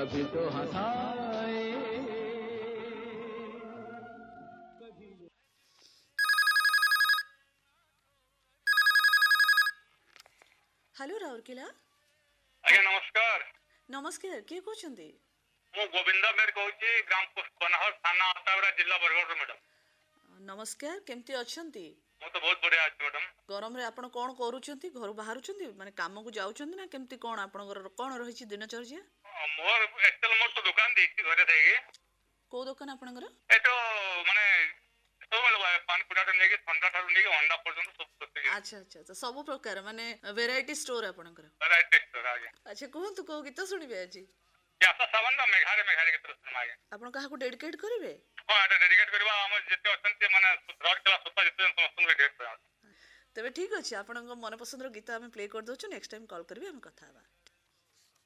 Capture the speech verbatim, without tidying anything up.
कभी तो हंसाए। हेलो राउरकेला। ଆଜ୍ଞା ନମସ୍କାର। नमस्कार किए कहते? ମୁଁ ଗୋବିନ୍ଦ ବେର କହୁଛି ଗ୍ରାମ ପୋଷ୍ଟ ବନାହର ଥାନା ଆତାବରା ଜିଲ୍ଲା ବରଗଡ଼ରୁ ମ୍ୟାଡ଼ାମ। नमस्कार केमती अछंती? ମୁଁ ତ ବହୁତ ବଢିଆ ଅଛି ମ୍ୟାଡ଼ାମ। गरम रे आपण कोन करूछंती? घर बाहरुछंती माने काम को जाउछंती ना केमती कोन आपनकर कोन रहिछि दिनचर्या? ମୋର ଏକ୍ଚୁଆଲି ମୋର ତ ଦୋକାନ ଦେଇଛି ଘରେ ଥାଇକି। को दुकान आपनकर? ଏ ତ ମାନେ ସବୁବେଳେ ପାଣି ପୁରାଟା ନେଇକି ଥଣ୍ଡା ଠାରୁ ନେଇକି ଅଣ୍ଡା ପର୍ଯ୍ୟନ୍ତ ସବୁ ପ୍ରତ୍ୟେକ अच्छा अच्छा तो सब प्रकार माने वेराइटी स्टोर आपनकर। ଭେରାଇଟି ଟେକ୍ସଚର ଆଜ୍ଞା। अच्छा कहतु को गीत शुणिबे आज? ବ୍ୟାସ ସାବନ ମେଘାରେ ମେଘାରେ ଗୀତ ଶୁଣିବା ଆଜ୍ଞା। आपण काहा को डेडिकेट करिवे? ହଁ ଏଟା ଡେଡିକେଟ କରିବା ଆମର ଯେତେ ଅଛନ୍ତି ମାନେ ରକ୍ ଚଲା ସୋତା ଯେତେ ସମସ୍ତଙ୍କୁ ଡେଡିକେଟ କରିବା। तबे ठीक अछि आपनଙ୍କ मन पसंद रो गीत हम प्ले कर दोछु नेक्स्ट टाइम कॉल करबे हम कथा हबा।